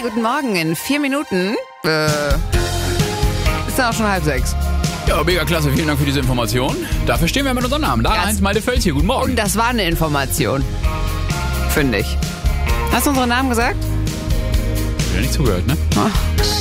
guten Morgen. In 4 Minuten ist dann auch schon 5:30. Ja, mega klasse. Vielen Dank für diese Information. Dafür stehen wir mit unserem Namen. Lara Heinz Malte Völz hier. Guten Morgen. Und das war eine Information. Finde ich. Hast du unseren Namen gesagt? Ich hab ja nicht zugehört, ne? Ach.